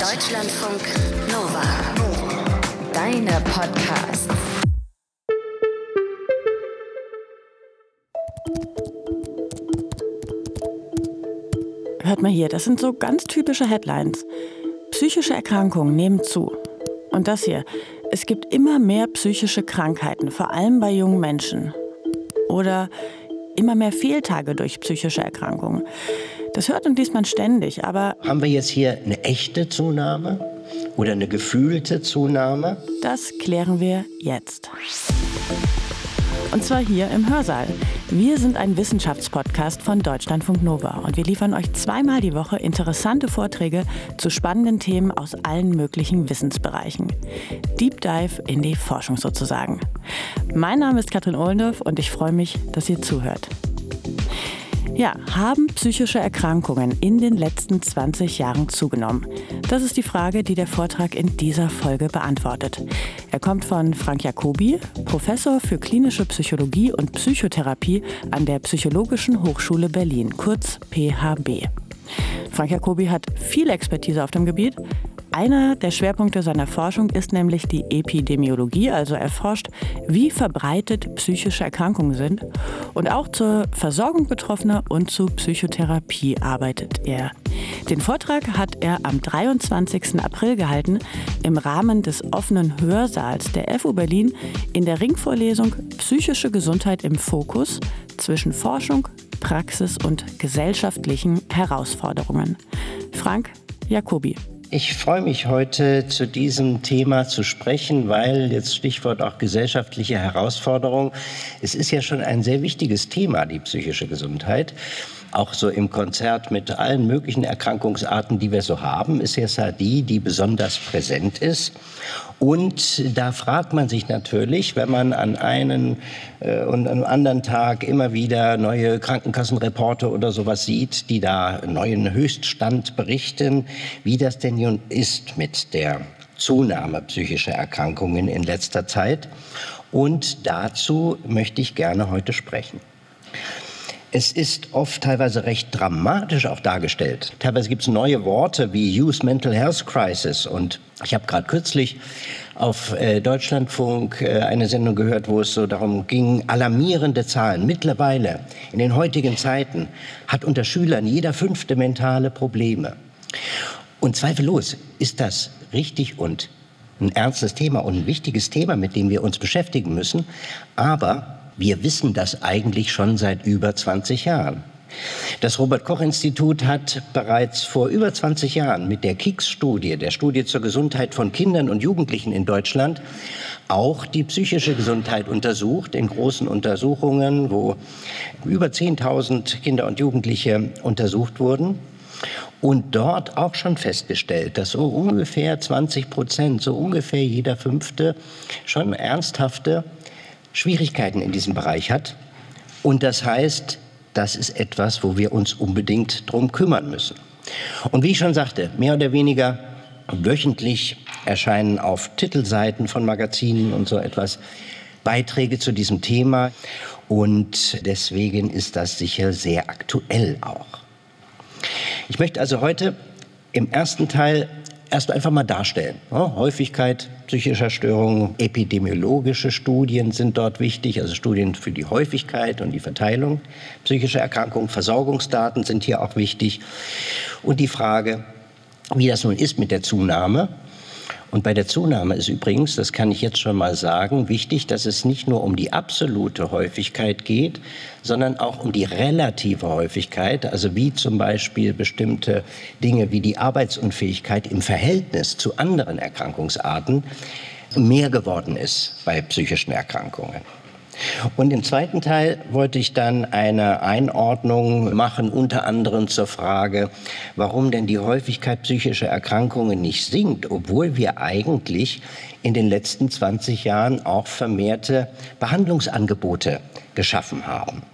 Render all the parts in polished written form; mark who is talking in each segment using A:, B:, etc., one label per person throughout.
A: Deutschlandfunk Nova. Deine Podcasts.
B: Hört mal hier, das sind so ganz typische Headlines. Psychische Erkrankungen nehmen zu. Und das hier, es gibt immer mehr psychische Krankheiten, vor allem bei jungen Menschen. Oder immer mehr Fehltage durch psychische Erkrankungen. Das hört und liest man ständig, aber...
C: Haben wir jetzt hier eine echte Zunahme oder eine gefühlte Zunahme?
B: Das klären wir jetzt. Und zwar hier im Hörsaal. Wir sind ein Wissenschaftspodcast von Deutschlandfunk Nova und wir liefern euch zweimal die Woche interessante Vorträge zu spannenden Themen aus allen möglichen Wissensbereichen. Deep Dive in die Forschung sozusagen. Mein Name ist Katrin Ohlendorf und ich freue mich, dass ihr zuhört. Ja, haben psychische Erkrankungen in den letzten 20 Jahren zugenommen? Das ist die Frage, die der Vortrag in dieser Folge beantwortet. Er kommt von Frank Jacobi, Professor für klinische Psychologie und Psychotherapie an der Psychologischen Hochschule Berlin, kurz PHB. Frank Jacobi hat viel Expertise auf dem Gebiet. Einer der Schwerpunkte seiner Forschung ist nämlich die Epidemiologie, also er forscht, wie verbreitet psychische Erkrankungen sind. Und auch zur Versorgung Betroffener und zu Psychotherapie arbeitet er. Den Vortrag hat er am 23. April gehalten im Rahmen des offenen Hörsaals der FU Berlin in der Ringvorlesung Psychische Gesundheit im Fokus zwischen Forschung, Praxis und gesellschaftlichen Herausforderungen. Frank Jacobi.
C: Ich freue mich heute zu diesem Thema zu sprechen, weil jetzt Stichwort auch gesellschaftliche Herausforderung. Es ist ja schon ein sehr wichtiges Thema, die psychische Gesundheit. Auch so im Konzert mit allen möglichen Erkrankungsarten, die wir so haben, ist jetzt ja die besonders präsent ist. Und da fragt man sich natürlich, wenn man an einen und am anderen Tag immer wieder neue Krankenkassenreporte oder sowas sieht, die da einen neuen Höchststand berichten, wie das denn nun ist mit der Zunahme psychischer Erkrankungen in letzter Zeit. Und dazu möchte ich gerne heute sprechen. Es ist oft teilweise recht dramatisch auch dargestellt. Teilweise gibt es neue Worte wie Youth Mental Health Crisis. Und ich habe gerade kürzlich auf Deutschlandfunk eine Sendung gehört, wo es so darum ging, alarmierende Zahlen. Mittlerweile, in den heutigen Zeiten, hat unter Schülern jeder 5. mentale Probleme. Und zweifellos ist das richtig und ein ernstes Thema und ein wichtiges Thema, mit dem wir uns beschäftigen müssen. Aber wir wissen das eigentlich schon seit über 20 Jahren. Das Robert-Koch-Institut hat bereits vor über 20 Jahren mit der KICS-Studie, der Studie zur Gesundheit von Kindern und Jugendlichen in Deutschland, auch die psychische Gesundheit untersucht, in großen Untersuchungen, wo über 10.000 Kinder und Jugendliche untersucht wurden. Und dort auch schon festgestellt, dass so ungefähr 20%, so ungefähr jeder 5. schon ernsthafte Schwierigkeiten in diesem Bereich hat. Und das heißt, das ist etwas, wo wir uns unbedingt drum kümmern müssen. Und wie ich schon sagte, mehr oder weniger wöchentlich erscheinen auf Titelseiten von Magazinen und so etwas Beiträge zu diesem Thema. Und deswegen ist das sicher sehr aktuell auch. Ich möchte also heute im ersten Teil erst einfach mal darstellen. Ja, Häufigkeit psychischer Störungen, epidemiologische Studien sind dort wichtig, also Studien für die Häufigkeit und die Verteilung psychischer Erkrankungen. Versorgungsdaten sind hier auch wichtig. Und die Frage, wie das nun ist mit der Zunahme. Und bei der Zunahme ist übrigens, das kann ich jetzt schon mal sagen, wichtig, dass es nicht nur um die absolute Häufigkeit geht, sondern auch um die relative Häufigkeit, also wie zum Beispiel bestimmte Dinge wie die Arbeitsunfähigkeit im Verhältnis zu anderen Erkrankungsarten mehr geworden ist bei psychischen Erkrankungen. Und im zweiten Teil wollte ich dann eine Einordnung machen, unter anderem zur Frage, warum denn die Häufigkeit psychischer Erkrankungen nicht sinkt, obwohl wir eigentlich in den letzten 20 Jahren auch vermehrte Behandlungsangebote geschaffen haben.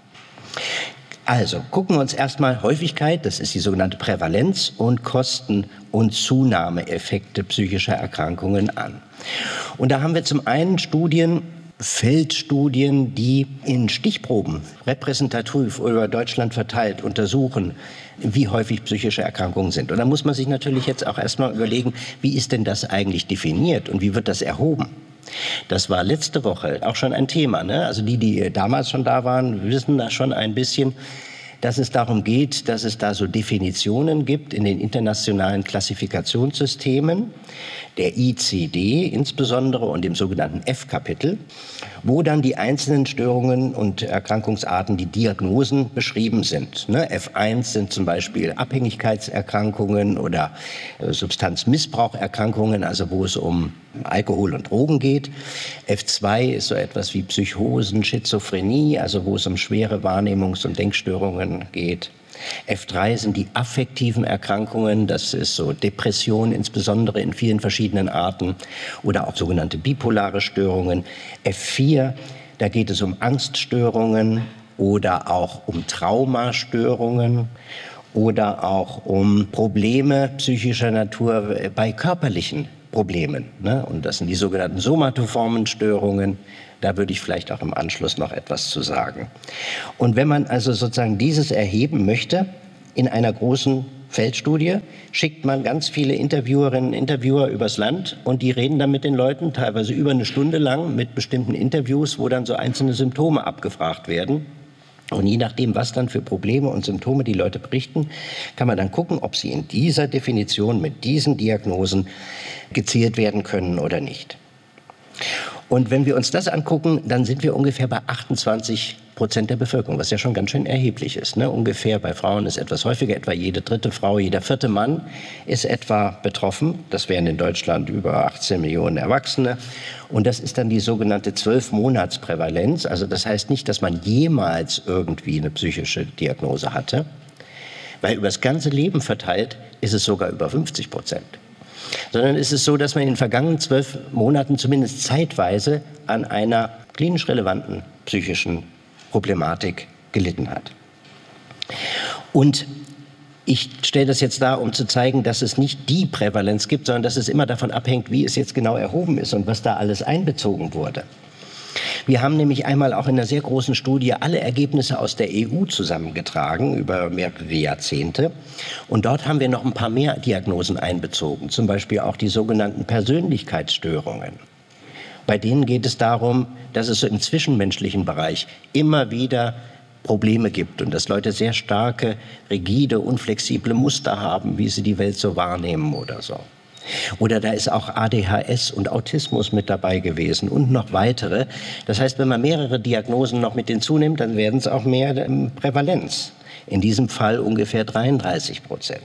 C: Also gucken wir uns erstmal Häufigkeit, das ist die sogenannte Prävalenz, und Kosten- und Zunahmeeffekte psychischer Erkrankungen an. Und da haben wir zum einen Studien Feldstudien, die in Stichproben repräsentativ über Deutschland verteilt untersuchen, wie häufig psychische Erkrankungen sind. Und da muss man sich natürlich jetzt auch erstmal überlegen, wie ist denn das eigentlich definiert und wie wird das erhoben? Das war letzte Woche auch schon ein Thema, ne? Also die damals schon da waren, wissen da schon ein bisschen, dass es darum geht, dass es da so Definitionen gibt in den internationalen Klassifikationssystemen, der ICD insbesondere und dem sogenannten F-Kapitel, wo dann die einzelnen Störungen und Erkrankungsarten, die Diagnosen beschrieben sind. Ne? F1 sind zum Beispiel Abhängigkeitserkrankungen oder Substanzmissbraucherkrankungen, also wo es um Alkohol und Drogen geht. F2 ist so etwas wie Psychosen, Schizophrenie, also wo es um schwere Wahrnehmungs- und Denkstörungen geht. F3 sind die affektiven Erkrankungen, das ist so Depression, insbesondere in vielen verschiedenen Arten, oder auch sogenannte bipolare Störungen. F4, da geht es um Angststörungen oder auch um Traumastörungen oder auch um Probleme psychischer Natur bei körperlichen Problemen, ne? Und das sind die sogenannten somatoformen Störungen. Da würde ich vielleicht auch im Anschluss noch etwas zu sagen. Und wenn man also sozusagen dieses erheben möchte in einer großen Feldstudie, schickt man ganz viele Interviewerinnen und Interviewer übers Land und die reden dann mit den Leuten, teilweise über eine Stunde lang mit bestimmten Interviews, wo dann so einzelne Symptome abgefragt werden. Und je nachdem, was dann für Probleme und Symptome die Leute berichten, kann man dann gucken, ob sie in dieser Definition mit diesen Diagnosen gezählt werden können oder nicht. Und wenn wir uns das angucken, dann sind wir ungefähr bei 28% der Bevölkerung, was ja schon ganz schön erheblich ist. Ne? Ungefähr bei Frauen ist etwas häufiger, etwa jede dritte Frau, jeder vierte Mann ist etwa betroffen. Das wären in Deutschland über 18 Millionen Erwachsene. Und das ist dann die sogenannte 12-Monats-Prävalenz. Also das heißt nicht, dass man jemals irgendwie eine psychische Diagnose hatte, weil über das ganze Leben verteilt ist es sogar über 50%. Sondern es ist so, dass man in den vergangenen 12 Monaten zumindest zeitweise an einer klinisch relevanten psychischen Problematik gelitten hat. Und ich stelle das jetzt dar, um zu zeigen, dass es nicht die Prävalenz gibt, sondern dass es immer davon abhängt, wie es jetzt genau erhoben ist und was da alles einbezogen wurde. Wir haben nämlich einmal auch in einer sehr großen Studie alle Ergebnisse aus der EU zusammengetragen über mehrere Jahrzehnte. Und dort haben wir noch ein paar mehr Diagnosen einbezogen, zum Beispiel auch die sogenannten Persönlichkeitsstörungen. Bei denen geht es darum, dass es so im zwischenmenschlichen Bereich immer wieder Probleme gibt und dass Leute sehr starke, rigide, unflexible Muster haben, wie sie die Welt so wahrnehmen oder so. Oder da ist auch ADHS und Autismus mit dabei gewesen und noch weitere. Das heißt, wenn man mehrere Diagnosen noch mit hinzunimmt, dann werden es auch mehr Prävalenz. In diesem Fall ungefähr 33%.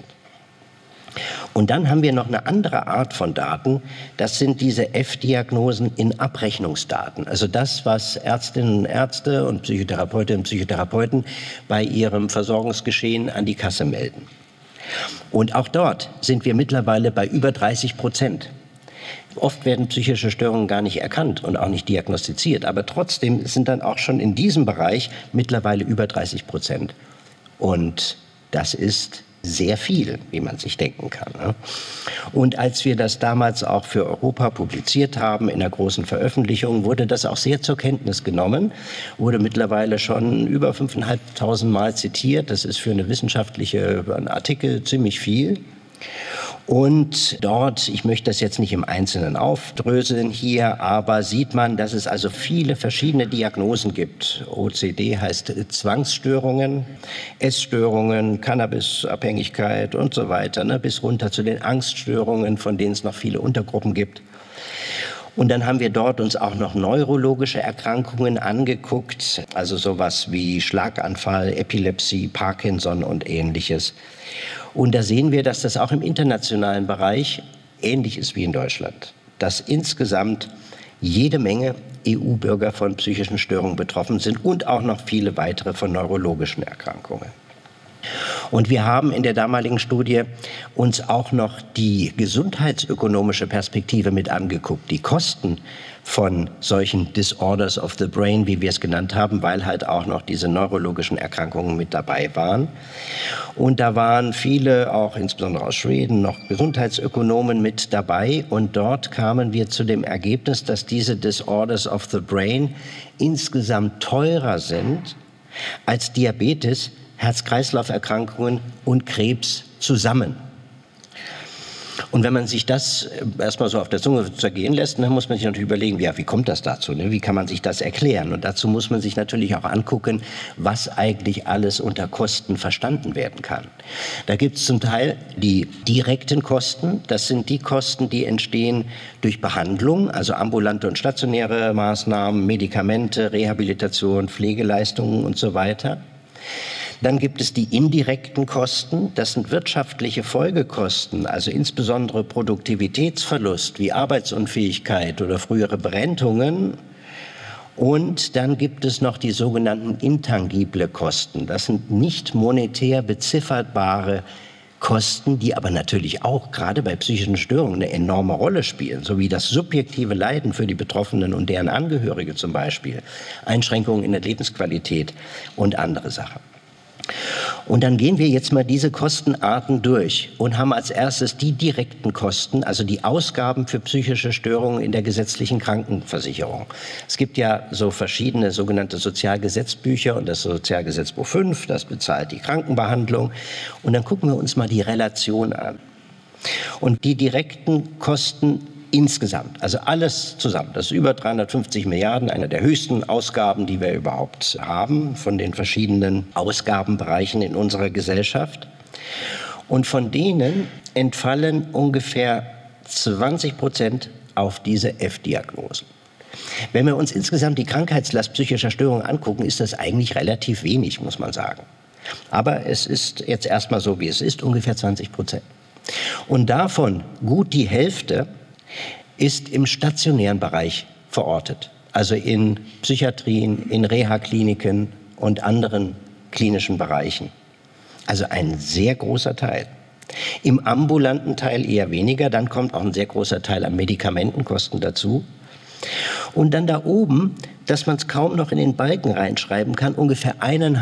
C: Und dann haben wir noch eine andere Art von Daten. Das sind diese F-Diagnosen in Abrechnungsdaten. Also das, was Ärztinnen und Ärzte und Psychotherapeutinnen und Psychotherapeuten bei ihrem Versorgungsgeschehen an die Kasse melden. Und auch dort sind wir mittlerweile bei über 30%. Oft werden psychische Störungen gar nicht erkannt und auch nicht diagnostiziert, aber trotzdem sind dann auch schon in diesem Bereich mittlerweile über 30%. Und das ist sehr viel, wie man sich denken kann. Und als wir das damals auch für Europa publiziert haben, in einer großen Veröffentlichung, wurde das auch sehr zur Kenntnis genommen, wurde mittlerweile schon über 5.500 Mal zitiert. Das ist für eine wissenschaftliche Artikel ziemlich viel. Und dort, ich möchte das jetzt nicht im Einzelnen aufdröseln hier, aber sieht man, dass es also viele verschiedene Diagnosen gibt. OCD heißt Zwangsstörungen, Essstörungen, Cannabisabhängigkeit und so weiter, ne, bis runter zu den Angststörungen, von denen es noch viele Untergruppen gibt. Und dann haben wir dort uns auch noch neurologische Erkrankungen angeguckt, also sowas wie Schlaganfall, Epilepsie, Parkinson und Ähnliches. Und da sehen wir, dass das auch im internationalen Bereich ähnlich ist wie in Deutschland. Dass insgesamt jede Menge EU-Bürger von psychischen Störungen betroffen sind und auch noch viele weitere von neurologischen Erkrankungen. Und wir haben in der damaligen Studie uns auch noch die gesundheitsökonomische Perspektive mit angeguckt, die Kosten von solchen Disorders of the Brain, wie wir es genannt haben, weil halt auch noch diese neurologischen Erkrankungen mit dabei waren. Und da waren viele, auch insbesondere aus Schweden, noch Gesundheitsökonomen mit dabei. Und dort kamen wir zu dem Ergebnis, dass diese Disorders of the Brain insgesamt teurer sind als Diabetes, Herz-Kreislauf-Erkrankungen und Krebs zusammen. Und wenn man sich das erstmal so auf der Zunge zergehen lässt, dann muss man sich natürlich überlegen, ja, wie kommt das dazu? Ne? Wie kann man sich das erklären? Und dazu muss man sich natürlich auch angucken, was eigentlich alles unter Kosten verstanden werden kann. Da gibt es zum Teil die direkten Kosten. Das sind die Kosten, die entstehen durch Behandlung, also ambulante und stationäre Maßnahmen, Medikamente, Rehabilitation, Pflegeleistungen und so weiter. Dann gibt es die indirekten Kosten, das sind wirtschaftliche Folgekosten, also insbesondere Produktivitätsverlust wie Arbeitsunfähigkeit oder frühere Berentungen. Und dann gibt es noch die sogenannten intangible Kosten, das sind nicht monetär bezifferbare Kosten, die aber natürlich auch gerade bei psychischen Störungen eine enorme Rolle spielen, sowie das subjektive Leiden für die Betroffenen und deren Angehörige zum Beispiel, Einschränkungen in der Lebensqualität und andere Sachen. Und dann gehen wir jetzt mal diese Kostenarten durch und haben als erstes die direkten Kosten, also die Ausgaben für psychische Störungen in der gesetzlichen Krankenversicherung. Es gibt ja so verschiedene sogenannte Sozialgesetzbücher und das Sozialgesetzbuch 5, das bezahlt die Krankenbehandlung. Und dann gucken wir uns mal die Relation an. Und die direkten Kosten insgesamt, also alles zusammen, das ist über 350 Milliarden, eine der höchsten Ausgaben, die wir überhaupt haben, von den verschiedenen Ausgabenbereichen in unserer Gesellschaft. Und von denen entfallen ungefähr 20% auf diese F-Diagnosen. Wenn wir uns insgesamt die Krankheitslast psychischer Störungen angucken, ist das eigentlich relativ wenig, muss man sagen. Aber es ist jetzt erstmal so, wie es ist, ungefähr 20%. Und davon gut die Hälfte ist im stationären Bereich verortet, also in Psychiatrien, in Reha-Kliniken und anderen klinischen Bereichen. Also ein sehr großer Teil. Im ambulanten Teil eher weniger, dann kommt auch ein sehr großer Teil an Medikamentenkosten dazu. Und dann da oben, dass man es kaum noch in den Balken reinschreiben kann, ungefähr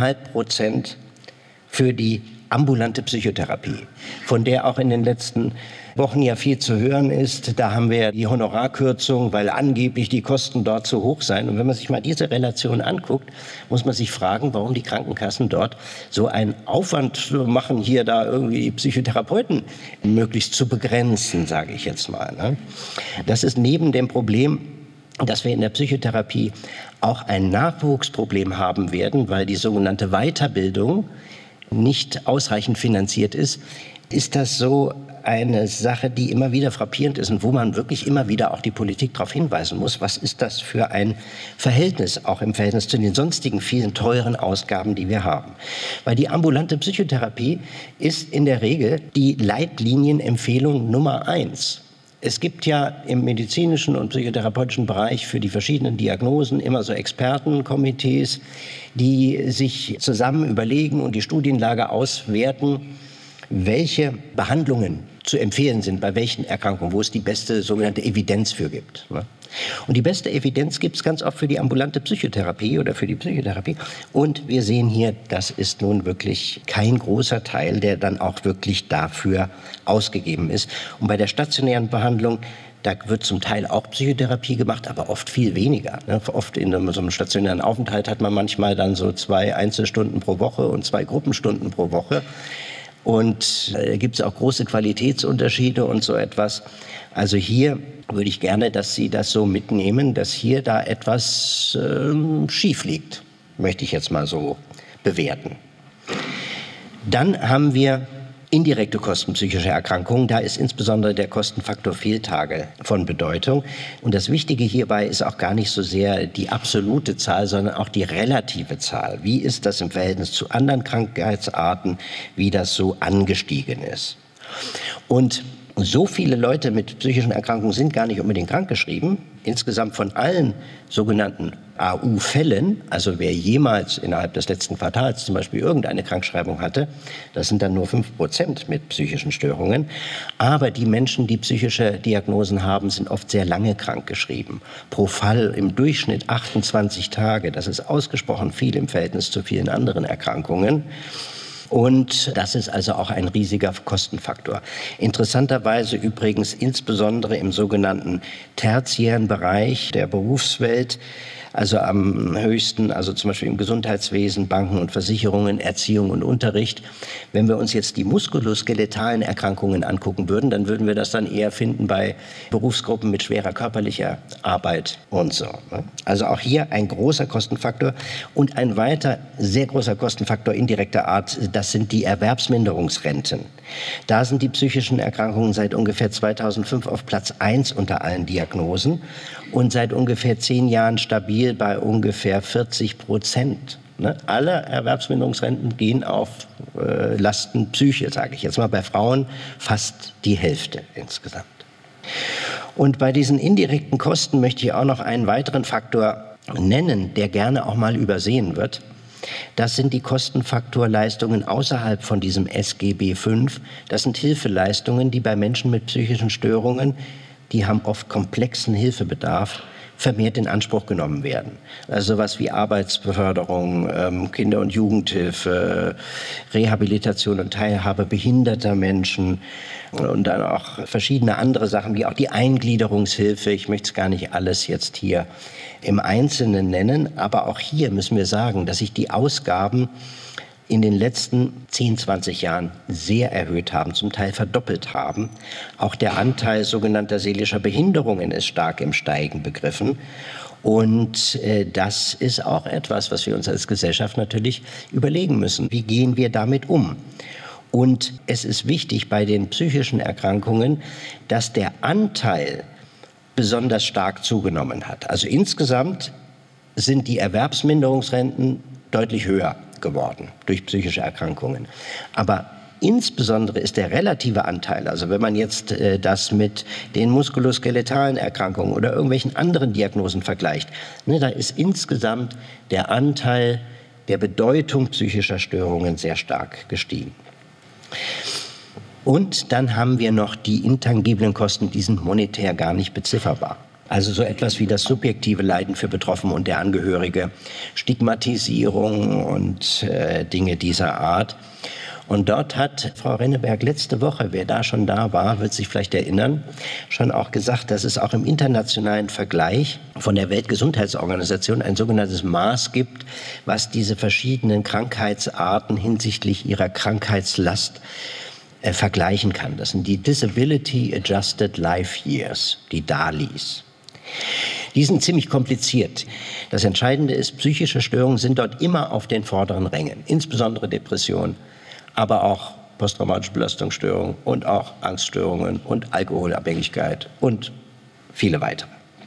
C: 1,5% für die ambulante Psychotherapie, von der auch in den letzten Wochen ja viel zu hören ist. Da haben wir die Honorarkürzung, weil angeblich die Kosten dort zu hoch seien. Und wenn man sich mal diese Relation anguckt, muss man sich fragen, warum die Krankenkassen dort so einen Aufwand machen, hier da irgendwie die Psychotherapeuten möglichst zu begrenzen, sage ich jetzt mal. Ne? Das ist neben dem Problem, dass wir in der Psychotherapie auch ein Nachwuchsproblem haben werden, weil die sogenannte Weiterbildung nicht ausreichend finanziert ist das so eine Sache, die immer wieder frappierend ist und wo man wirklich immer wieder auch die Politik darauf hinweisen muss, was ist das für ein Verhältnis, auch im Verhältnis zu den sonstigen vielen teuren Ausgaben, die wir haben. Weil die ambulante Psychotherapie ist in der Regel die Leitlinienempfehlung Nummer 1. Es gibt ja im medizinischen und psychotherapeutischen Bereich für die verschiedenen Diagnosen immer so Expertenkomitees, die sich zusammen überlegen und die Studienlage auswerten, welche Behandlungen zu empfehlen sind, bei welchen Erkrankungen, wo es die beste sogenannte Evidenz für gibt. Und die beste Evidenz gibt es ganz oft für die ambulante Psychotherapie oder für die Psychotherapie. Und wir sehen hier, das ist nun wirklich kein großer Teil, der dann auch wirklich dafür ausgegeben ist. Und bei der stationären Behandlung, da wird zum Teil auch Psychotherapie gemacht, aber oft viel weniger. Oft in so einem stationären Aufenthalt hat man manchmal dann so 2 Einzelstunden pro Woche und 2 Gruppenstunden pro Woche. Und gibt es auch große Qualitätsunterschiede und so etwas. Also hier würde ich gerne, dass Sie das so mitnehmen, dass hier da etwas schief liegt, möchte ich jetzt mal so bewerten. Dann haben wir indirekte Kosten psychischer Erkrankungen. Da ist insbesondere der Kostenfaktor Fehltage von Bedeutung. Und das Wichtige hierbei ist auch gar nicht so sehr die absolute Zahl, sondern auch die relative Zahl. Wie ist das im Verhältnis zu anderen Krankheitsarten, wie das so angestiegen ist? Und so viele Leute mit psychischen Erkrankungen sind gar nicht unbedingt krankgeschrieben. Insgesamt von allen sogenannten AU-Fällen, also wer jemals innerhalb des letzten Quartals zum Beispiel irgendeine Krankschreibung hatte, das sind dann nur 5% mit psychischen Störungen. Aber die Menschen, die psychische Diagnosen haben, sind oft sehr lange krankgeschrieben. Pro Fall im Durchschnitt 28 Tage. Das ist ausgesprochen viel im Verhältnis zu vielen anderen Erkrankungen. Und das ist also auch ein riesiger Kostenfaktor. Interessanterweise übrigens insbesondere im sogenannten tertiären Bereich der Berufswelt, also am höchsten, also zum Beispiel im Gesundheitswesen, Banken und Versicherungen, Erziehung und Unterricht. Wenn wir uns jetzt die muskuloskeletalen Erkrankungen angucken würden, dann würden wir das dann eher finden bei Berufsgruppen mit schwerer körperlicher Arbeit und so. Also auch hier ein großer Kostenfaktor und ein weiter sehr großer Kostenfaktor indirekter Art, das sind die Erwerbsminderungsrenten. Da sind die psychischen Erkrankungen seit ungefähr 2005 auf Platz 1 unter allen Diagnosen und seit ungefähr 10 Jahren stabil bei ungefähr 40%. Alle Erwerbsminderungsrenten gehen auf Lasten Psyche, sage ich jetzt mal, bei Frauen fast die Hälfte insgesamt. Und bei diesen indirekten Kosten möchte ich auch noch einen weiteren Faktor nennen, der gerne auch mal übersehen wird. Das sind die Kostenfaktorleistungen außerhalb von diesem SGB V. Das sind Hilfeleistungen, die bei Menschen mit psychischen Störungen, die haben oft komplexen Hilfebedarf, vermehrt in Anspruch genommen werden. Also sowas wie Arbeitsbeförderung, Kinder- und Jugendhilfe, Rehabilitation und Teilhabe behinderter Menschen und dann auch verschiedene andere Sachen, wie auch die Eingliederungshilfe. Ich möchte es gar nicht alles jetzt hier im Einzelnen nennen, aber auch hier müssen wir sagen, dass sich die Ausgaben in den letzten 10, 20 Jahren sehr erhöht haben, zum Teil verdoppelt haben. Auch der Anteil sogenannter seelischer Behinderungen ist stark im Steigen begriffen. Und das ist auch etwas, was wir uns als Gesellschaft natürlich überlegen müssen. Wie gehen wir damit um? Und es ist wichtig bei den psychischen Erkrankungen, dass der Anteil besonders stark zugenommen hat. Also insgesamt sind die Erwerbsminderungsrenten deutlich höher geworden durch psychische Erkrankungen. Aber insbesondere ist der relative Anteil, also wenn man jetzt das mit den muskuloskeletalen Erkrankungen oder irgendwelchen anderen Diagnosen vergleicht, da ist insgesamt der Anteil der Bedeutung psychischer Störungen sehr stark gestiegen. Und dann haben wir noch die intangiblen Kosten, die sind monetär gar nicht bezifferbar. Also so etwas wie das subjektive Leiden für Betroffene und der Angehörige, Stigmatisierung und Dinge dieser Art. Und dort hat Frau Renneberg letzte Woche, wer da schon da war, wird sich vielleicht erinnern, schon auch gesagt, dass es auch im internationalen Vergleich von der Weltgesundheitsorganisation ein sogenanntes Maß gibt, was diese verschiedenen Krankheitsarten hinsichtlich ihrer Krankheitslast vergleichen kann. Das sind die Disability Adjusted Life Years, die DALYs. Die sind ziemlich kompliziert. Das Entscheidende ist, psychische Störungen sind dort immer auf den vorderen Rängen, insbesondere Depression, aber auch posttraumatische Belastungsstörungen und auch Angststörungen und Alkoholabhängigkeit und viele weitere.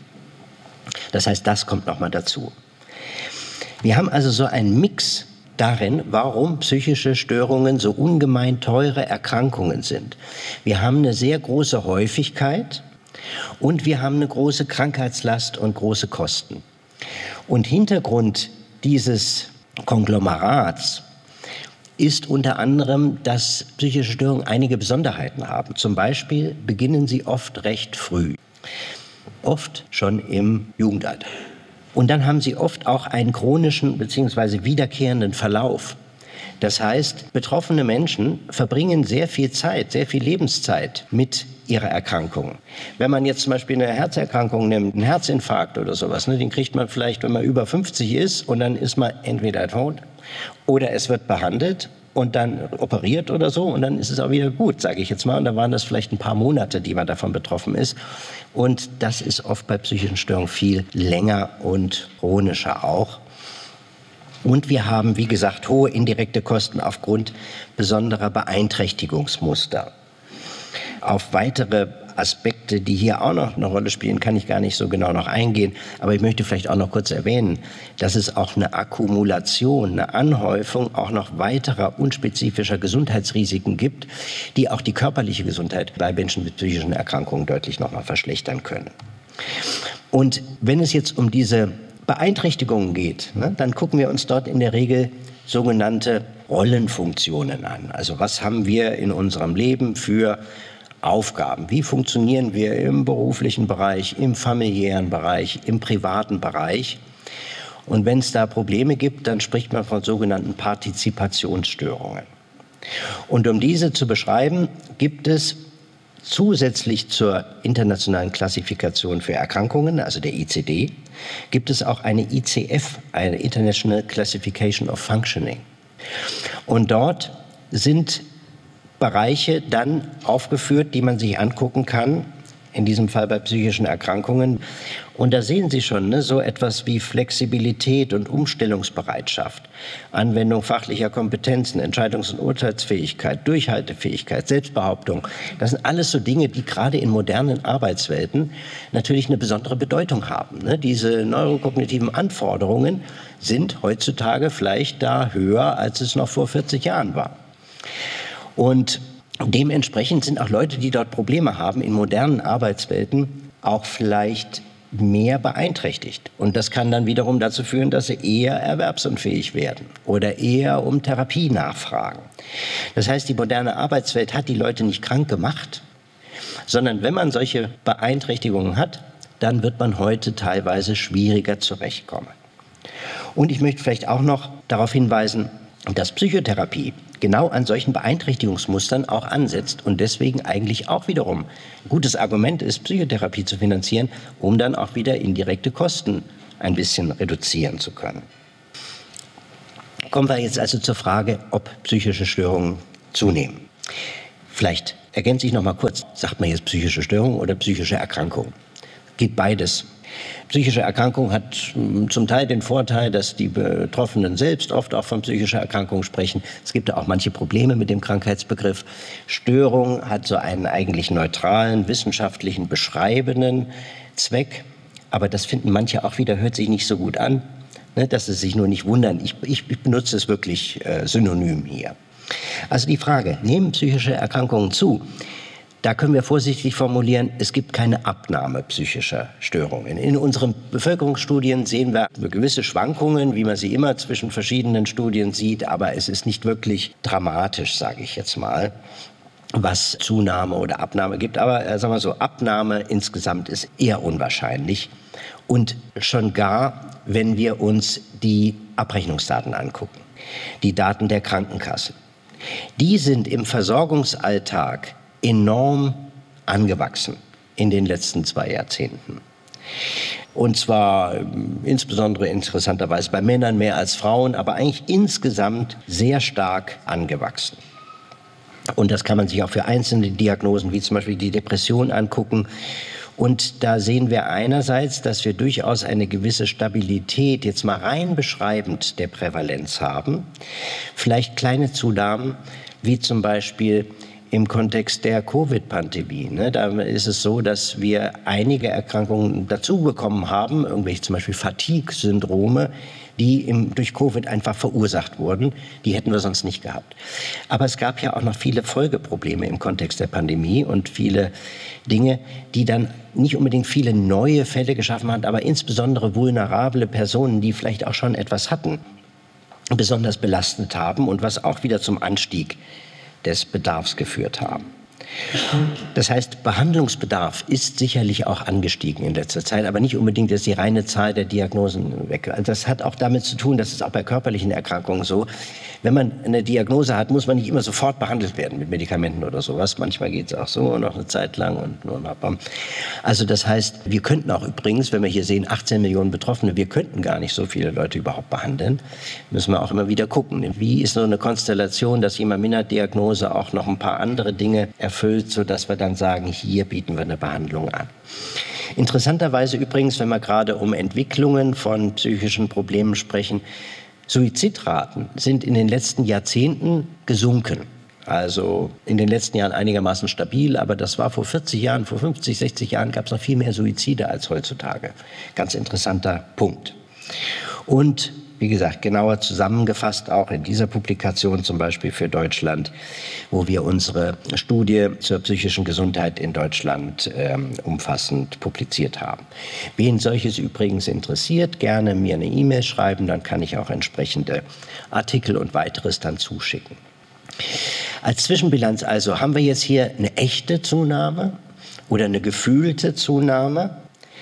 C: Das heißt, das kommt nochmal dazu. Wir haben also so einen Mix darin, warum psychische Störungen so ungemein teure Erkrankungen sind. Wir haben eine sehr große Häufigkeit und wir haben eine große Krankheitslast und große Kosten. Und Hintergrund dieses Konglomerats ist unter anderem, dass psychische Störungen einige Besonderheiten haben. Zum Beispiel beginnen sie oft recht früh, oft schon im Jugendalter. Und dann haben sie oft auch einen chronischen bzw. wiederkehrenden Verlauf. Das heißt, betroffene Menschen verbringen sehr viel Zeit, sehr viel Lebenszeit mit ihrer Erkrankung. Wenn man jetzt zum Beispiel eine Herzerkrankung nimmt, einen Herzinfarkt oder sowas, den kriegt man vielleicht, wenn man über 50 ist und dann ist man entweder tot oder es wird behandelt und dann operiert oder so und dann ist es auch wieder gut, sage ich jetzt mal. Und dann waren das vielleicht ein paar Monate, die man davon betroffen ist. Und das ist oft bei psychischen Störungen viel länger und chronischer auch. Und wir haben, wie gesagt, hohe indirekte Kosten aufgrund besonderer Beeinträchtigungsmuster. Auf weitere Aspekte, die hier auch noch eine Rolle spielen, kann ich gar nicht so genau noch eingehen. Aber ich möchte vielleicht auch noch kurz erwähnen, dass es auch eine Akkumulation, eine Anhäufung auch noch weiterer unspezifischer Gesundheitsrisiken gibt, die auch die körperliche Gesundheit bei Menschen mit psychischen Erkrankungen deutlich noch mal verschlechtern können. Und wenn es jetzt um diese Beeinträchtigungen geht, dann gucken wir uns dort in der Regel sogenannte Rollenfunktionen an. Also was haben wir in unserem Leben für Aufgaben? Wie funktionieren wir im beruflichen Bereich, im familiären Bereich, im privaten Bereich? Und wenn es da Probleme gibt, dann spricht man von sogenannten Partizipationsstörungen. Und um diese zu beschreiben, gibt es zusätzlich zur internationalen Klassifikation für Erkrankungen, also der ICD, gibt es auch eine ICF, eine International Classification of Functioning. Und dort sind Bereiche dann aufgeführt, die man sich angucken kann, in diesem Fall bei psychischen Erkrankungen. Und da sehen Sie schon, so etwas wie Flexibilität und Umstellungsbereitschaft, Anwendung fachlicher Kompetenzen, Entscheidungs- und Urteilsfähigkeit, Durchhaltefähigkeit, Selbstbehauptung. Das sind alles so Dinge, die gerade in modernen Arbeitswelten natürlich eine besondere Bedeutung haben. Diese neurokognitiven Anforderungen sind heutzutage vielleicht da höher, als es noch vor 40 Jahren war. Und dementsprechend sind auch Leute, die dort Probleme haben, in modernen Arbeitswelten auch vielleicht mehr beeinträchtigt. Und das kann dann wiederum dazu führen, dass sie eher erwerbsunfähig werden oder eher um Therapie nachfragen. Das heißt, die moderne Arbeitswelt hat die Leute nicht krank gemacht, sondern wenn man solche Beeinträchtigungen hat, dann wird man heute teilweise schwieriger zurechtkommen. Und ich möchte vielleicht auch noch darauf hinweisen, dass Psychotherapie genau an solchen Beeinträchtigungsmustern auch ansetzt und deswegen eigentlich auch wiederum ein gutes Argument ist, Psychotherapie zu finanzieren, um dann auch wieder indirekte Kosten ein bisschen reduzieren zu können. Kommen wir jetzt also zur Frage, ob psychische Störungen zunehmen. Vielleicht ergänze ich noch mal kurz, sagt man jetzt psychische Störung oder psychische Erkrankung? Geht beides. Psychische Erkrankung hat zum Teil den Vorteil, dass die Betroffenen selbst oft auch von psychischer Erkrankung sprechen. Es gibt auch manche Probleme mit dem Krankheitsbegriff. Störung hat so einen eigentlich neutralen, wissenschaftlichen, beschreibenden Zweck. Aber das finden manche auch wieder, hört sich nicht so gut an, dass sie sich nur nicht wundern. Ich benutze es wirklich synonym hier. Also die Frage, nehmen psychische Erkrankungen zu? Da können wir vorsichtig formulieren, es gibt keine Abnahme psychischer Störungen. In unseren Bevölkerungsstudien sehen wir gewisse Schwankungen, wie man sie immer zwischen verschiedenen Studien sieht, aber es ist nicht wirklich dramatisch, sage ich jetzt mal, was Zunahme oder Abnahme gibt. Aber sagen wir so, Abnahme insgesamt ist eher unwahrscheinlich. Und schon gar, wenn wir uns die Abrechnungsdaten angucken, die Daten der Krankenkassen. Die sind im Versorgungsalltag enorm angewachsen in den letzten 2 Jahrzehnten. Und zwar insbesondere interessanterweise bei Männern mehr als Frauen, aber eigentlich insgesamt sehr stark angewachsen. Und das kann man sich auch für einzelne Diagnosen, wie zum Beispiel die Depression, angucken. Und da sehen wir einerseits, dass wir durchaus eine gewisse Stabilität, jetzt mal rein beschreibend, der Prävalenz haben. Vielleicht kleine Zunahmen, wie zum Beispiel im Kontext der Covid-Pandemie. Da ist es so, dass wir einige Erkrankungen dazu bekommen haben, irgendwelche zum Beispiel Fatigue-Syndrome, die durch Covid einfach verursacht wurden. Die hätten wir sonst nicht gehabt. Aber es gab ja auch noch viele Folgeprobleme im Kontext der Pandemie und viele Dinge, die dann nicht unbedingt viele neue Fälle geschaffen haben, aber insbesondere vulnerable Personen, die vielleicht auch schon etwas hatten, besonders belastet haben und was auch wieder zum Anstieg des Bedarfs geführt haben. Das heißt, Behandlungsbedarf ist sicherlich auch angestiegen in letzter Zeit, aber nicht unbedingt jetzt die reine Zahl der Diagnosen weg. Also das hat auch damit zu tun, das ist auch bei körperlichen Erkrankungen so. Wenn man eine Diagnose hat, muss man nicht immer sofort behandelt werden mit Medikamenten oder sowas. Manchmal geht es auch so, noch eine Zeit lang und nur noch. Also das heißt, wir könnten auch übrigens, wenn wir hier sehen, 18 Millionen Betroffene, wir könnten gar nicht so viele Leute überhaupt behandeln. Müssen wir auch immer wieder gucken. Wie ist so eine Konstellation, dass jemand mit einer Diagnose auch noch ein paar andere Dinge erfüllt, sodass wir dann sagen, hier bieten wir eine Behandlung an. Interessanterweise übrigens, wenn wir gerade um Entwicklungen von psychischen Problemen sprechen, Suizidraten sind in den letzten Jahrzehnten gesunken. Also in den letzten Jahren einigermaßen stabil, aber das war vor 40 Jahren, vor 50, 60 Jahren gab es noch viel mehr Suizide als heutzutage. Ganz interessanter Punkt. Und wie gesagt, genauer zusammengefasst auch in dieser Publikation zum Beispiel für Deutschland, wo wir unsere Studie zur psychischen Gesundheit in Deutschland umfassend publiziert haben. Wen solches übrigens interessiert, gerne mir eine E-Mail schreiben, dann kann ich auch entsprechende Artikel und weiteres dann zuschicken. Als Zwischenbilanz also, haben wir jetzt hier eine echte Zunahme oder eine gefühlte Zunahme?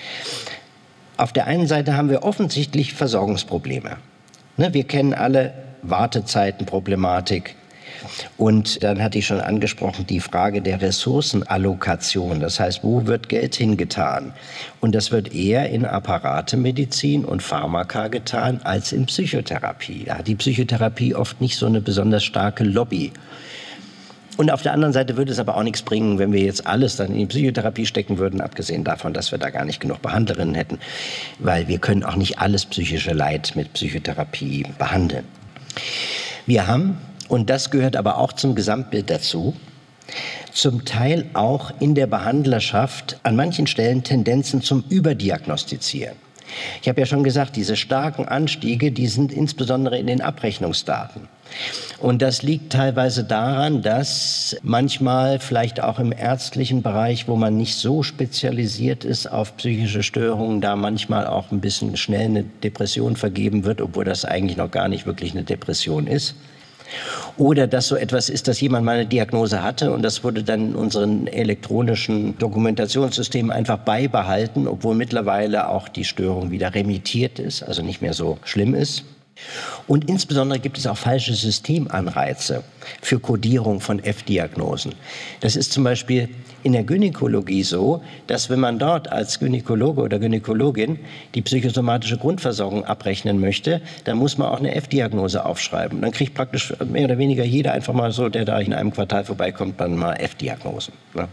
C: Auf der einen Seite haben wir offensichtlich Versorgungsprobleme. Wir kennen alle Wartezeitenproblematik. Und dann hatte ich schon angesprochen, die Frage der Ressourcenallokation. Das heißt, wo wird Geld hingetan? Und das wird eher in Apparatemedizin und Pharmaka getan als in Psychotherapie. Da hat die Psychotherapie oft nicht so eine besonders starke Lobby. Und auf der anderen Seite würde es aber auch nichts bringen, wenn wir jetzt alles dann in die Psychotherapie stecken würden, abgesehen davon, dass wir da gar nicht genug Behandlerinnen hätten, weil wir können auch nicht alles psychische Leid mit Psychotherapie behandeln. Wir haben, und das gehört aber auch zum Gesamtbild dazu, zum Teil auch in der Behandlerschaft an manchen Stellen Tendenzen zum Überdiagnostizieren. Ich habe ja schon gesagt, diese starken Anstiege, die sind insbesondere in den Abrechnungsdaten. Und das liegt teilweise daran, dass manchmal vielleicht auch im ärztlichen Bereich, wo man nicht so spezialisiert ist auf psychische Störungen, da manchmal auch ein bisschen schnell eine Depression vergeben wird, obwohl das eigentlich noch gar nicht wirklich eine Depression ist. Oder dass so etwas ist, dass jemand mal eine Diagnose hatte und das wurde dann in unseren elektronischen Dokumentationssystemen einfach beibehalten, obwohl mittlerweile auch die Störung wieder remittiert ist, also nicht mehr so schlimm ist. Und insbesondere gibt es auch falsche Systemanreize für Kodierung von F-Diagnosen. Das ist zum Beispiel in der Gynäkologie so, dass wenn man dort als Gynäkologe oder Gynäkologin die psychosomatische Grundversorgung abrechnen möchte, dann muss man auch eine F-Diagnose aufschreiben. Dann kriegt praktisch mehr oder weniger jeder einfach mal so, der da in einem Quartal vorbeikommt, dann mal F-Diagnosen. Ne?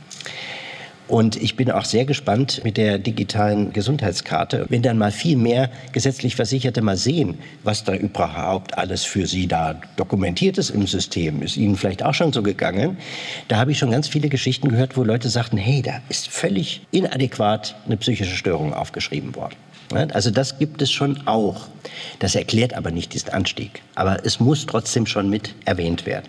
C: Und ich bin auch sehr gespannt mit der digitalen Gesundheitskarte, wenn dann mal viel mehr gesetzlich Versicherte mal sehen, was da überhaupt alles für sie da dokumentiert ist im System. Ist Ihnen vielleicht auch schon so gegangen? Da habe ich schon ganz viele Geschichten gehört, wo Leute sagten, hey, da ist völlig inadäquat eine psychische Störung aufgeschrieben worden. Also das gibt es schon auch. Das erklärt aber nicht diesen Anstieg. Aber es muss trotzdem schon mit erwähnt werden.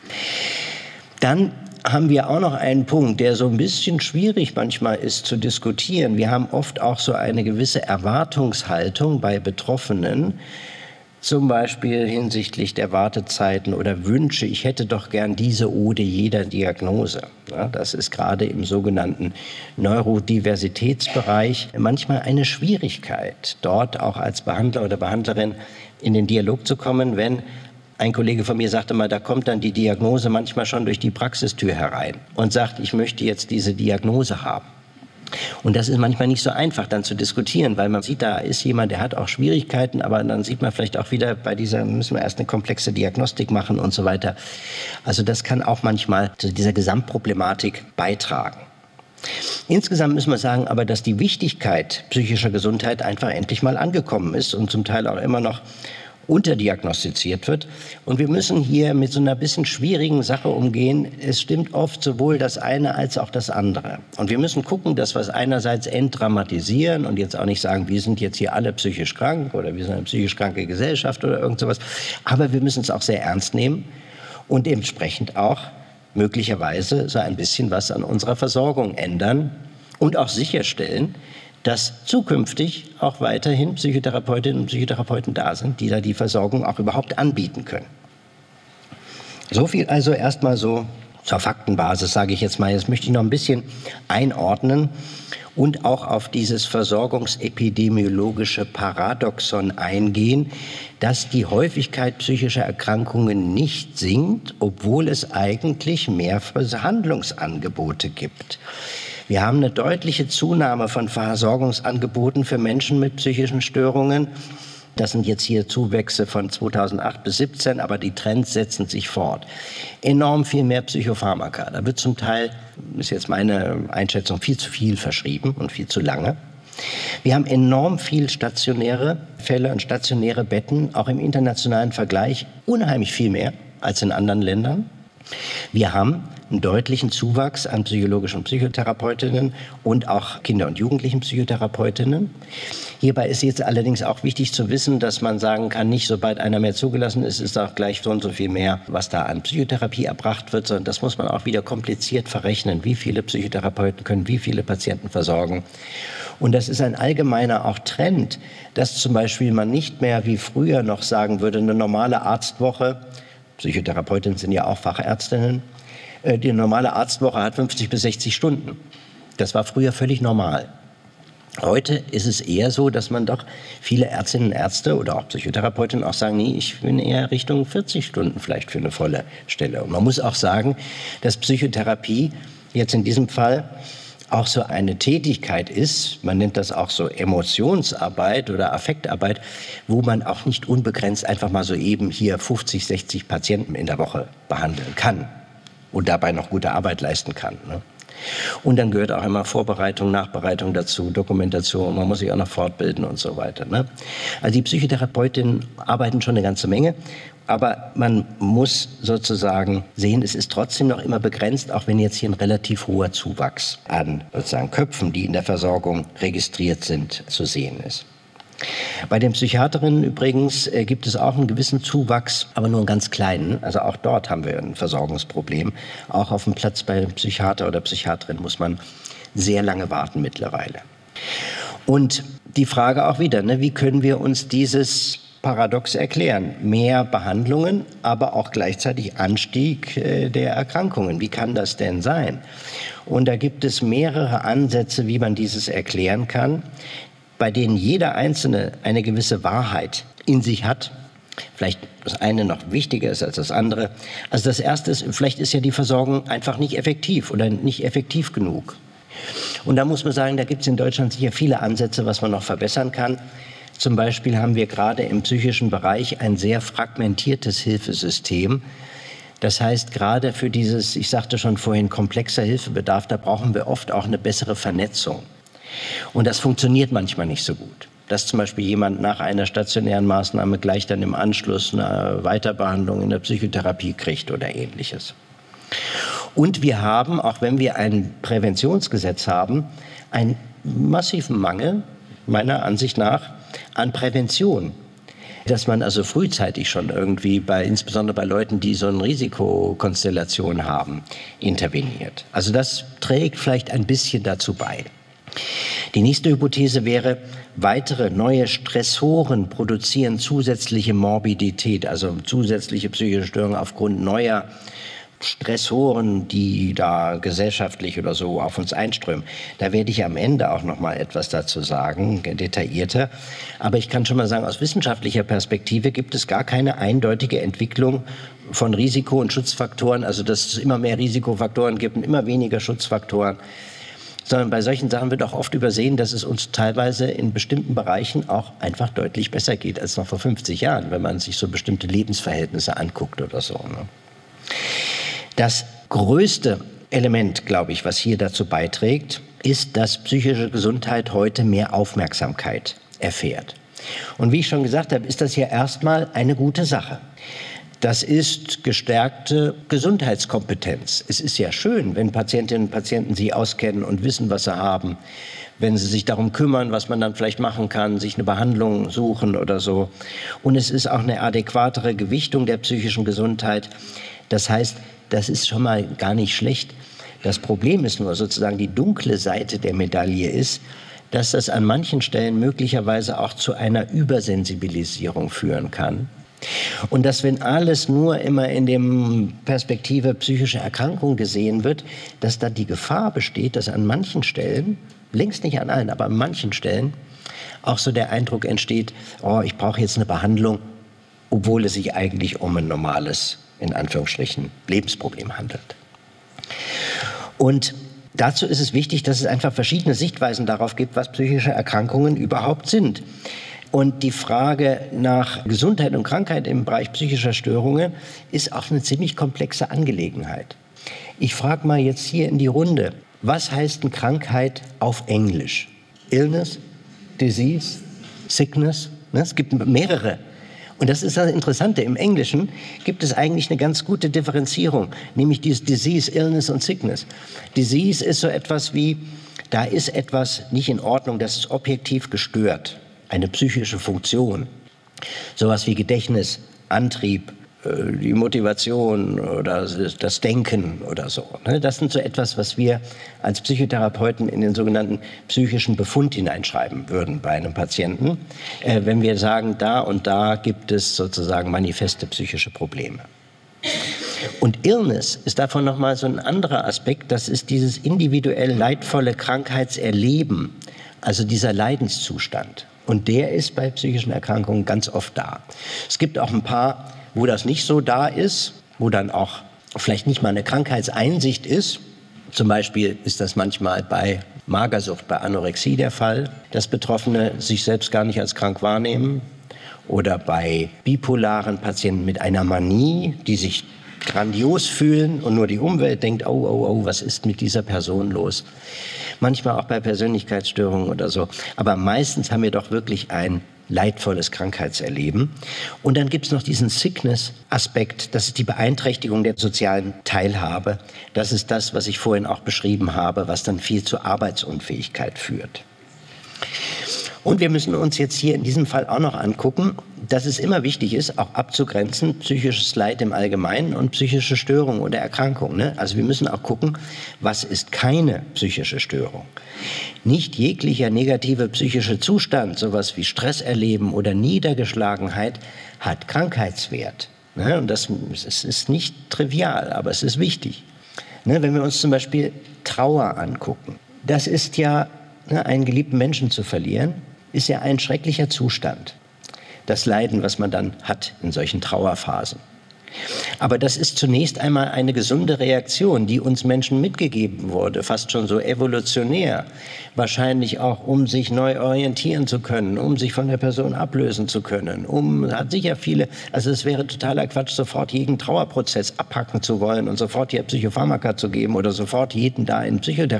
C: Dann haben wir auch noch einen Punkt, der so ein bisschen schwierig manchmal ist zu diskutieren. Wir haben oft auch so eine gewisse Erwartungshaltung bei Betroffenen, zum Beispiel hinsichtlich der Wartezeiten oder Wünsche. Ich hätte doch gern diese oder jeder Diagnose. Ja, das ist gerade im sogenannten Neurodiversitätsbereich manchmal eine Schwierigkeit, dort auch als Behandler oder Behandlerin in den Dialog zu kommen, wenn ein Kollege von mir sagte mal, da kommt dann die Diagnose manchmal schon durch die Praxistür herein und sagt, ich möchte jetzt diese Diagnose haben. Und das ist manchmal nicht so einfach dann zu diskutieren, weil man sieht, da ist jemand, der hat auch Schwierigkeiten, aber dann sieht man vielleicht auch wieder, bei dieser müssen wir erst eine komplexe Diagnostik machen und so weiter. Also das kann auch manchmal zu dieser Gesamtproblematik beitragen. Insgesamt müssen wir sagen aber, dass die Wichtigkeit psychischer Gesundheit einfach endlich mal angekommen ist und zum Teil auch immer noch unterdiagnostiziert wird. Und wir müssen hier mit so einer bisschen schwierigen Sache umgehen. Es stimmt oft sowohl das eine als auch das andere. Und wir müssen gucken, dass wir es einerseits entdramatisieren und jetzt auch nicht sagen, wir sind jetzt hier alle psychisch krank oder wir sind eine psychisch kranke Gesellschaft oder irgend sowas. Aber wir müssen es auch sehr ernst nehmen und entsprechend auch möglicherweise so ein bisschen was an unserer Versorgung ändern und auch sicherstellen, dass zukünftig auch weiterhin Psychotherapeutinnen und Psychotherapeuten da sind, die da die Versorgung auch überhaupt anbieten können. So viel also erstmal so zur Faktenbasis, sage ich jetzt mal. Jetzt möchte ich noch ein bisschen einordnen und auch auf dieses versorgungsepidemiologische Paradoxon eingehen, dass die Häufigkeit psychischer Erkrankungen nicht sinkt, obwohl es eigentlich mehr Behandlungsangebote gibt. Wir haben eine deutliche Zunahme von Versorgungsangeboten für Menschen mit psychischen Störungen. Das sind jetzt hier Zuwächse von 2008 bis 2017, aber die Trends setzen sich fort. Enorm viel mehr Psychopharmaka. Da wird zum Teil, ist jetzt meine Einschätzung, viel zu viel verschrieben und viel zu lange. Wir haben enorm viel stationäre Fälle und stationäre Betten, auch im internationalen Vergleich unheimlich viel mehr als in anderen Ländern. Wir haben einen deutlichen Zuwachs an psychologischen Psychotherapeutinnen und auch Kinder- und Jugendlichen Psychotherapeutinnen. Hierbei ist jetzt allerdings auch wichtig zu wissen, dass man sagen kann, nicht sobald einer mehr zugelassen ist, ist auch gleich so und so viel mehr, was da an Psychotherapie erbracht wird, sondern das muss man auch wieder kompliziert verrechnen. Wie viele Psychotherapeuten können wie viele Patienten versorgen? Und das ist ein allgemeiner auch Trend, dass zum Beispiel man nicht mehr wie früher noch sagen würde, eine normale Arztwoche, Psychotherapeutinnen sind ja auch Fachärztinnen, die normale Arztwoche hat 50 bis 60 Stunden. Das war früher völlig normal. Heute ist es eher so, dass man doch viele Ärztinnen und Ärzte oder auch Psychotherapeutinnen auch sagen, nee, ich bin eher Richtung 40 Stunden vielleicht für eine volle Stelle. Und man muss auch sagen, dass Psychotherapie jetzt in diesem Fall auch so eine Tätigkeit ist, man nennt das auch so Emotionsarbeit oder Affektarbeit, wo man auch nicht unbegrenzt einfach mal so eben hier 50, 60 Patienten in der Woche behandeln kann und dabei noch gute Arbeit leisten kann, ne? Und dann gehört auch immer Vorbereitung, Nachbereitung dazu, Dokumentation, man muss sich auch noch fortbilden und so weiter, ne? Also die Psychotherapeutinnen arbeiten schon eine ganze Menge, aber man muss sozusagen sehen, es ist trotzdem noch immer begrenzt, auch wenn jetzt hier ein relativ hoher Zuwachs an sozusagen Köpfen, die in der Versorgung registriert sind, zu sehen ist. Bei den Psychiaterinnen übrigens gibt es auch einen gewissen Zuwachs, aber nur einen ganz kleinen. Also auch dort haben wir ein Versorgungsproblem. Auch auf dem Platz bei Psychiater oder Psychiaterin muss man sehr lange warten mittlerweile. Und die Frage auch wieder, ne, wie können wir uns dieses Paradox erklären? Mehr Behandlungen, aber auch gleichzeitig Anstieg der Erkrankungen. Wie kann das denn sein? Und da gibt es mehrere Ansätze, wie man dieses erklären kann, bei denen jeder Einzelne eine gewisse Wahrheit in sich hat. Vielleicht das eine noch wichtiger ist als das andere. Also das erste ist, vielleicht ist ja die Versorgung einfach nicht effektiv oder nicht effektiv genug. Und da muss man sagen, da gibt es in Deutschland sicher viele Ansätze, was man noch verbessern kann. Zum Beispiel haben wir gerade im psychischen Bereich ein sehr fragmentiertes Hilfesystem. Das heißt, gerade für dieses, ich sagte schon vorhin, komplexer Hilfebedarf, da brauchen wir oft auch eine bessere Vernetzung. Und das funktioniert manchmal nicht so gut. Dass zum Beispiel jemand nach einer stationären Maßnahme gleich dann im Anschluss eine Weiterbehandlung in der Psychotherapie kriegt oder Ähnliches. Und wir haben, auch wenn wir ein Präventionsgesetz haben, einen massiven Mangel, meiner Ansicht nach, an Prävention. Dass man also frühzeitig schon irgendwie, insbesondere bei Leuten, die so eine Risikokonstellation haben, interveniert. Also das trägt vielleicht ein bisschen dazu bei. Die nächste Hypothese wäre, weitere neue Stressoren produzieren zusätzliche Morbidität, also zusätzliche psychische Störungen aufgrund neuer Stressoren, die da gesellschaftlich oder so auf uns einströmen. Da werde ich am Ende auch noch mal etwas dazu sagen, detaillierter. Aber ich kann schon mal sagen, aus wissenschaftlicher Perspektive gibt es gar keine eindeutige Entwicklung von Risiko- und Schutzfaktoren, also dass es immer mehr Risikofaktoren gibt und immer weniger Schutzfaktoren. Sondern bei solchen Sachen wird auch oft übersehen, dass es uns teilweise in bestimmten Bereichen auch einfach deutlich besser geht als noch vor 50 Jahren, wenn man sich so bestimmte Lebensverhältnisse anguckt oder so, ne? Das größte Element, glaube ich, was hier dazu beiträgt, ist, dass psychische Gesundheit heute mehr Aufmerksamkeit erfährt. Und wie ich schon gesagt habe, ist das ja erstmal eine gute Sache. Das ist gestärkte Gesundheitskompetenz. Es ist ja schön, wenn Patientinnen und Patienten sich auskennen und wissen, was sie haben, wenn sie sich darum kümmern, was man dann vielleicht machen kann, sich eine Behandlung suchen oder so. Und es ist auch eine adäquatere Gewichtung der psychischen Gesundheit. Das heißt, das ist schon mal gar nicht schlecht. Das Problem ist nur sozusagen, die dunkle Seite der Medaille ist, dass das an manchen Stellen möglicherweise auch zu einer Übersensibilisierung führen kann. Und dass, wenn alles nur immer in der Perspektive psychische Erkrankung gesehen wird, dass da die Gefahr besteht, dass an manchen Stellen, längst nicht an allen, aber an manchen Stellen, auch so der Eindruck entsteht, oh, ich brauche jetzt eine Behandlung, obwohl es sich eigentlich um ein normales, in Anführungsstrichen, Lebensproblem handelt. Und dazu ist es wichtig, dass es einfach verschiedene Sichtweisen darauf gibt, was psychische Erkrankungen überhaupt sind. Und die Frage nach Gesundheit und Krankheit im Bereich psychischer Störungen ist auch eine ziemlich komplexe Angelegenheit. Ich frage mal jetzt hier in die Runde, was heißt eine Krankheit auf Englisch? Illness, Disease, Sickness? Es gibt mehrere. Und das ist das Interessante. Im Englischen gibt es eigentlich eine ganz gute Differenzierung, nämlich dieses Disease, Illness und Sickness. Disease ist so etwas wie, da ist etwas nicht in Ordnung, das ist objektiv gestört, eine psychische Funktion. Sowas wie Gedächtnis, Antrieb, die Motivation oder das Denken oder so. Das sind so etwas, was wir als Psychotherapeuten in den sogenannten psychischen Befund hineinschreiben würden bei einem Patienten, wenn wir sagen, da und da gibt es sozusagen manifeste psychische Probleme. Und Illness ist davon nochmal so ein anderer Aspekt, das ist dieses individuell leidvolle Krankheitserleben, also dieser Leidenszustand. Und der ist bei psychischen Erkrankungen ganz oft da. Es gibt auch ein paar, wo das nicht so da ist, wo dann auch vielleicht nicht mal eine Krankheitseinsicht ist. Zum Beispiel ist das manchmal bei Magersucht, bei Anorexie der Fall, dass Betroffene sich selbst gar nicht als krank wahrnehmen. Oder bei bipolaren Patienten mit einer Manie, die sich grandios fühlen und nur die Umwelt denkt, oh, was ist mit dieser Person los? Manchmal auch bei Persönlichkeitsstörungen oder so. Aber meistens haben wir doch wirklich ein leidvolles Krankheitserleben. Und dann gibt es noch diesen Sickness-Aspekt, das ist die Beeinträchtigung der sozialen Teilhabe. Das ist das, was ich vorhin auch beschrieben habe, was dann viel zur Arbeitsunfähigkeit führt. Und wir müssen uns jetzt hier in diesem Fall auch noch angucken, dass es immer wichtig ist, auch abzugrenzen, psychisches Leid im Allgemeinen und psychische Störung oder Erkrankung. Also wir müssen auch gucken, was ist keine psychische Störung. Nicht jeglicher negative psychische Zustand, sowas wie Stress erleben oder Niedergeschlagenheit, hat Krankheitswert. Und das ist nicht trivial, aber es ist wichtig. Wenn wir uns zum Beispiel Trauer angucken, das ist ja, einen geliebten Menschen zu verlieren, ist ja ein schrecklicher Zustand. Das Leiden, was man dann hat in solchen Trauerphasen. Aber das ist zunächst einmal eine gesunde Reaktion, die uns Menschen mitgegeben wurde, fast schon so evolutionär. Wahrscheinlich auch, um sich neu orientieren zu können, um sich von der Person ablösen zu können. Hat sicher viele, also es wäre totaler Quatsch, sofort jeden Trauerprozess abhacken zu wollen und sofort hier Psychopharmaka zu geben oder sofort jeden da in Psychotherapie